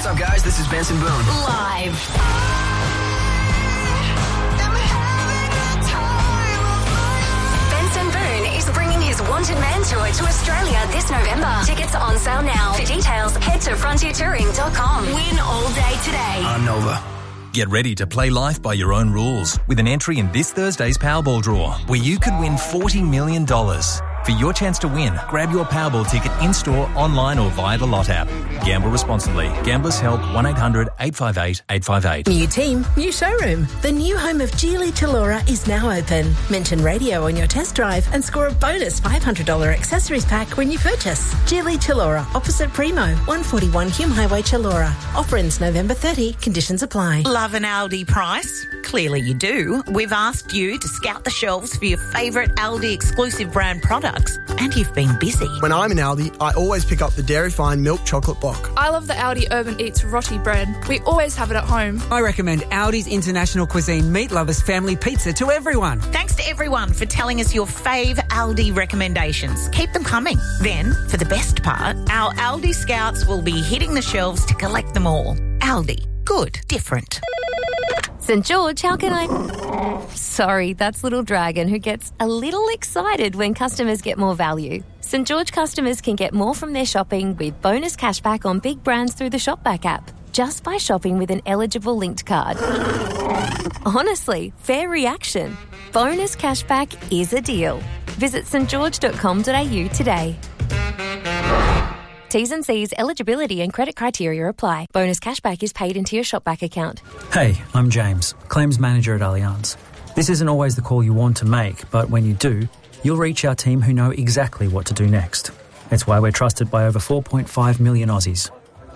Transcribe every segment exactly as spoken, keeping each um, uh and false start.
up, guys? This is Benson Boone. Live. Benson Boone is bringing his Wanted Man tour to Australia this November. Tickets are on sale now. For details, head to frontier touring dot com. Win all day today. On Nova. Get ready to play life by your own rules with an entry in this Thursday's Powerball draw, where you could win forty million dollars. For your chance to win, grab your Powerball ticket in-store, online or via the Lot app. Gamble responsibly. Gamblers Help one eight hundred eight five eight eight five eight. New team, new showroom. The new home of Geely Tellura is now open. Mention radio on your test drive and score a bonus five hundred dollars accessories pack when you purchase. Geely Tellura, opposite Primo, one forty-one Hume Highway, Tellura. Offer ends November thirtieth. Conditions apply. Love an Aldi price? Clearly you do. We've asked you to scout the shelves for your favourite Aldi exclusive brand products, and you've been busy. When I'm in Aldi, I always pick up the Dairy Fine milk chocolate block. I love the Aldi Urban Eats roti bread. We always have it at home. I recommend Aldi's International Cuisine Meat Lovers Family Pizza to everyone. Thanks to everyone for telling us your fave Aldi recommendations. Keep them coming. Then, for the best part, our Aldi scouts will be hitting the shelves to collect them all. Aldi. Good. Different. St George, how can I... Sorry, that's Little Dragon, who gets a little excited when customers get more value. St George customers can get more from their shopping with bonus cashback on big brands through the Shopback app, just by shopping with an eligible linked card. Honestly, fair reaction. Bonus cashback is a deal. Visit st george dot com dot a u today. T's and C's, eligibility and credit criteria apply. Bonus cashback is paid into your Shopback account. Hey, I'm James, Claims Manager at Allianz. This isn't always the call you want to make, but when you do, you'll reach our team who know exactly what to do next. It's why we're trusted by over four point five million Aussies.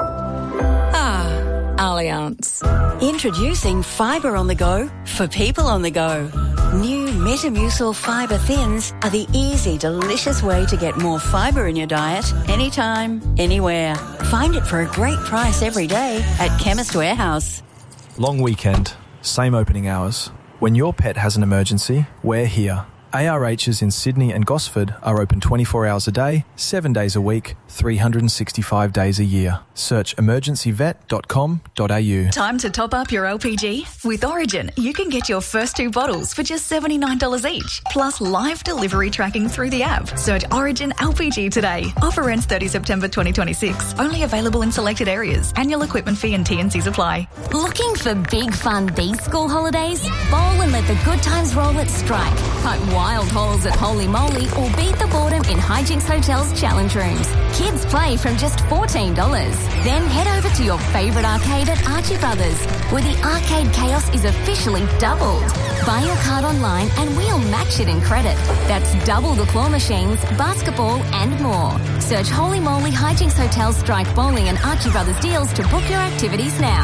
Ah, Allianz. Introducing Fibre on the Go for people on the go. New Metamucil Fibre Thins are the easy, delicious way to get more fibre in your diet anytime, anywhere. Find it for a great price every day at Chemist Warehouse. Long weekend, same opening hours. When your pet has an emergency, we're here. A R H's in Sydney and Gosford are open twenty-four hours a day, seven days a week, three hundred sixty-five days a year. Search emergency vet dot com dot a u. Time to top up your L P G? With Origin, you can get your first two bottles for just seventy-nine dollars each, plus live delivery tracking through the app. Search Origin L P G today. Offer ends thirtieth September twenty twenty-six. Only available in selected areas. Annual equipment fee and T and Cs apply. Looking for big fun these school holidays? Bowl and let the good times roll at Strike. Cut wild holes at Holy Moly or beat the boredom in Hijinks Hotel's challenge rooms. Kids play from just fourteen dollars. Then head over to your favourite arcade at Archie Brothers, where the arcade chaos is officially doubled. Buy your card online and we'll match it in credit. That's double the claw machines, basketball and more. Search Holy Moly Hijinks Hotel, Strike Bowling and Archie Brothers deals to book your activities now.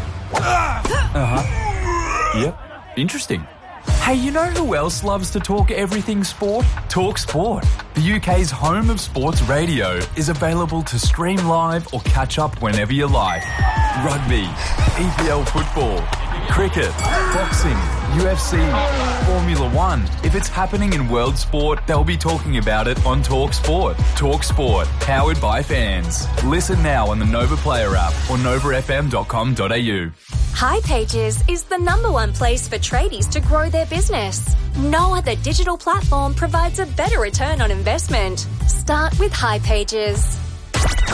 Uh-huh. Yep. Interesting. Hey, you know who else loves to talk everything sport? Talk Sport. The U K's home of sports radio is available to stream live or catch up whenever you like. Rugby, E P L football, cricket, boxing, U F C, Formula One. If it's happening in world sport, they'll be talking about it on Talk Sport. Talk Sport, powered by fans. Listen now on the Nova Player app or nova f m dot com dot a u. hipages is the number one place for tradies to grow their business. No other digital platform provides a better return on investment. Start with hipages.